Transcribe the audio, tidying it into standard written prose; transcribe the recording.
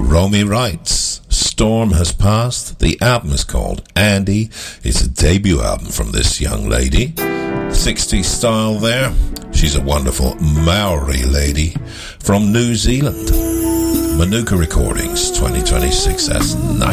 Romy writes, Storm has passed. The album is called Andy. It's a debut album from this young lady. 60s style there. She's a wonderful Maori lady from New Zealand. Manuka Recordings 2026. That's nice.